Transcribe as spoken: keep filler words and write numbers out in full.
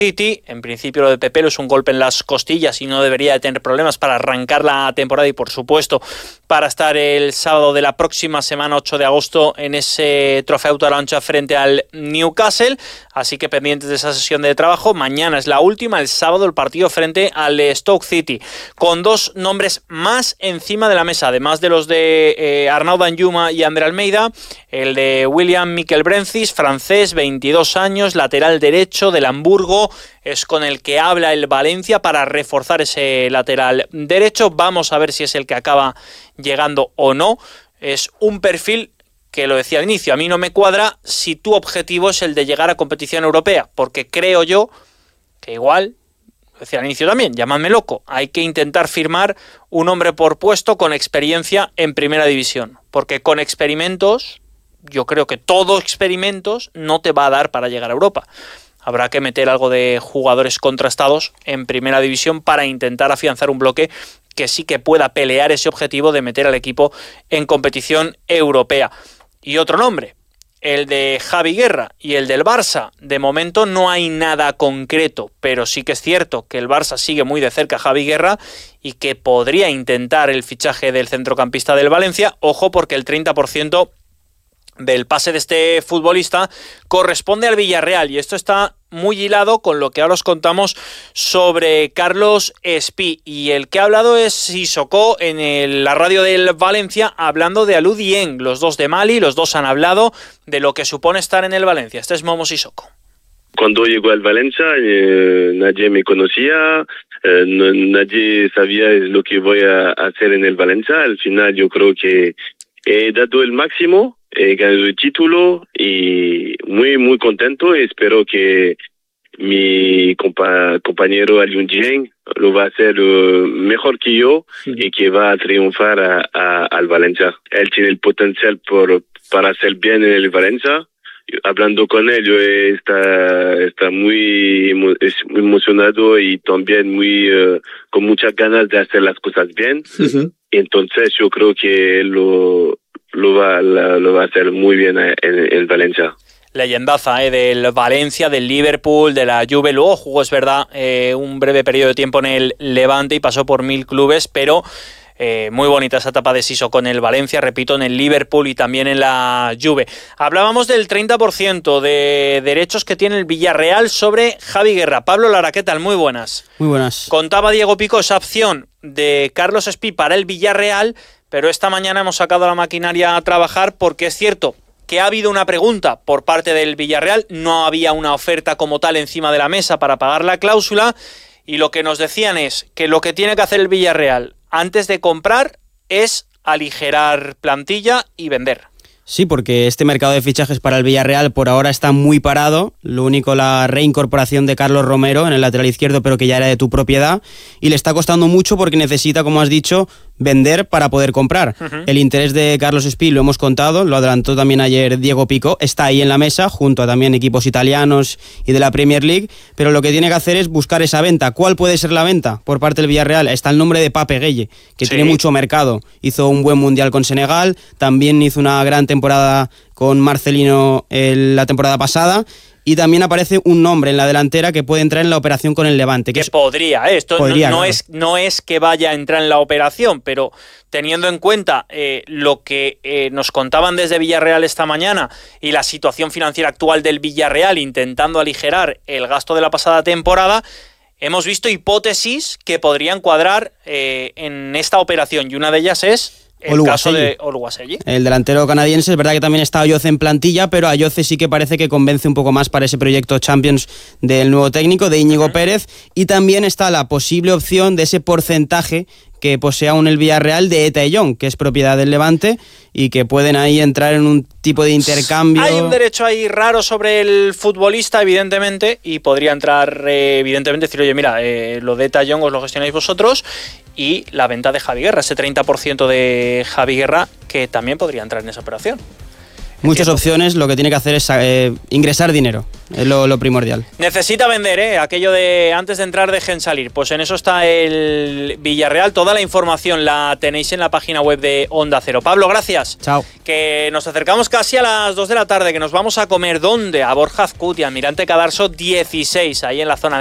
City. En principio lo de Pepelo es un golpe en las costillas y no debería de tener problemas para arrancar la temporada y por supuesto para estar el sábado de la próxima semana, ocho de agosto, en ese Trofeu Taronja frente al Newcastle. Así que pendientes de esa sesión de trabajo. Mañana es la última, el sábado el partido frente al Stoke City, con dos nombres más encima de la mesa, además de los de eh, Arnaud Danjuma y Ander Almeida, el de William Miquel Brencis, francés, veintidós años, lateral derecho del Hamburgo, es con el que habla el Valencia para reforzar ese lateral derecho. Vamos a ver si es el que acaba llegando o no. Es un perfil que, lo decía al inicio, a mí no me cuadra si tu objetivo es el de llegar a competición europea, porque creo yo que igual, lo decía al inicio también, llamadme loco, hay que intentar firmar un hombre por puesto con experiencia en primera división, porque con experimentos, yo creo que todo experimentos no te va a dar para llegar a Europa. Habrá que meter algo de jugadores contrastados en primera división para intentar afianzar un bloque que sí que pueda pelear ese objetivo de meter al equipo en competición europea. Y otro nombre, el de Javi Guerra y el del Barça. De momento no hay nada concreto, pero sí que es cierto que el Barça sigue muy de cerca a Javi Guerra y que podría intentar el fichaje del centrocampista del Valencia. Ojo, porque el treinta por ciento del pase de este futbolista corresponde al Villarreal, y esto está muy hilado con lo que ahora os contamos sobre Carlos Espí, y el que ha hablado es Sissoko en el, la radio del Valencia, hablando de Alou Dieng, los dos de Mali, los dos han hablado de lo que supone estar en el Valencia. Este es Momo Sissoko. Cuando llegó al Valencia eh, nadie me conocía, eh, no, nadie sabía lo que voy a hacer en el Valencia. Al final yo creo que he dado el máximo, he ganado el título y muy muy contento. Espero que mi compa- compañero Alou Dieng lo va a hacer uh, mejor que yo, sí, y que va a triunfar a, a, al Valencia. Él tiene el potencial por, para hacer bien en el Valencia. Hablando con él, yo está, está muy, es muy emocionado y también muy uh, con muchas ganas de hacer las cosas bien. Uh-huh. Entonces yo creo que lo, lo, va, la, lo va a hacer muy bien en, en Valencia. Leyendaza eh, del Valencia, del Liverpool, de la Juve. Luego jugó, es verdad, eh, un breve periodo de tiempo en el Levante y pasó por mil clubes, pero Eh, muy bonita esa etapa de Sissoko con el Valencia, repito, en el Liverpool y también en la Juve. Hablábamos del treinta por ciento de derechos que tiene el Villarreal sobre Javi Guerra. Pablo Lara, ¿qué tal? Muy buenas. Muy buenas. Contaba Diego Pico esa opción de Carlos Espí para el Villarreal, pero esta mañana hemos sacado la maquinaria a trabajar porque es cierto que ha habido una pregunta por parte del Villarreal, no había una oferta como tal encima de la mesa para pagar la cláusula, y lo que nos decían es que lo que tiene que hacer el Villarreal antes de comprar es aligerar plantilla y vender. Sí, porque este mercado de fichajes para el Villarreal por ahora está muy parado. Lo único, la reincorporación de Carlos Romero en el lateral izquierdo, pero que ya era de tu propiedad, y le está costando mucho porque necesita, como has dicho, vender para poder comprar. Uh-huh. El interés de Carlos Espí, lo hemos contado, lo adelantó también ayer Diego Pico, está ahí en la mesa, junto a también equipos italianos y de la Premier League, pero lo que tiene que hacer es buscar esa venta. ¿Cuál puede ser la venta por parte del Villarreal? Está el nombre de Pape Gueye, que sí, tiene mucho mercado. Hizo un buen mundial con Senegal, también hizo una gran temporada con Marcelino el, la temporada pasada, y también aparece un nombre en la delantera que puede entrar en la operación con el Levante. Que, que es, podría, ¿eh? Esto podría, no, no, claro. es, no es que vaya a entrar en la operación, pero teniendo en cuenta eh, lo que eh, nos contaban desde Villarreal esta mañana y la situación financiera actual del Villarreal intentando aligerar el gasto de la pasada temporada, hemos visto hipótesis que podrían cuadrar eh, en esta operación, y una de ellas es el Oluwaseyi. caso de Oluwaseyi. El delantero canadiense, es verdad que también está Ayoce en plantilla, pero Ayoce sí que parece que convence un poco más para ese proyecto Champions del nuevo técnico, de Íñigo uh-huh. Pérez, y también está la posible opción de ese porcentaje que posee aún el Villarreal de Eta Young, que es propiedad del Levante, y que pueden ahí entrar en un tipo de intercambio. Hay un derecho ahí raro sobre el futbolista, evidentemente, y podría entrar, eh, evidentemente, decir, oye, mira, eh, lo de Eta Young os lo gestionáis vosotros, y la venta de Javi Guerra, ese treinta por ciento de Javi Guerra, que también podría entrar en esa operación. muchas opciones, lo que tiene que hacer es eh, ingresar dinero, es lo, lo primordial. Necesita vender, ¿eh? Aquello de antes de entrar dejen salir, pues en eso está el Villarreal. Toda la información la tenéis en la página web de Onda Cero. Pablo, gracias. Chao. Que nos acercamos casi a las dos de la tarde, que nos vamos a comer, ¿dónde? A Borja Azcutia, Almirante Cadarso dieciséis, ahí en la zona